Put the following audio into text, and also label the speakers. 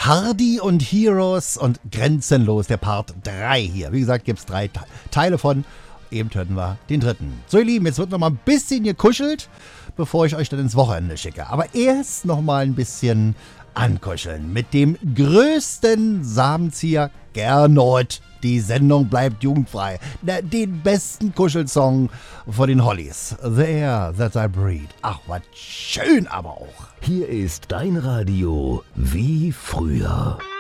Speaker 1: Hardy und Heroes und Grenzenlos, der Part 3 hier. Wie gesagt, gibt es 3 Teile von. Eben hörten wir den 3. So, ihr Lieben, jetzt wird noch mal ein bisschen gekuschelt, bevor ich euch dann ins Wochenende schicke. Aber erst noch mal ein bisschen ankuscheln mit dem größten Samenzieher Gernot. Die Sendung bleibt jugendfrei. Den besten Kuschelsong von den Hollies. The Air That I Breathe. Ach, was schön aber auch.
Speaker 2: Hier ist dein Radio wie früher.